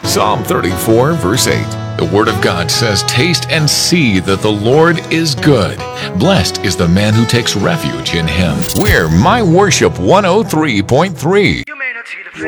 Psalm 34, verse 8. The Word of God says, "Taste and see that the Lord is good. Blessed is the man who takes refuge in Him." We're My Worship 103.3.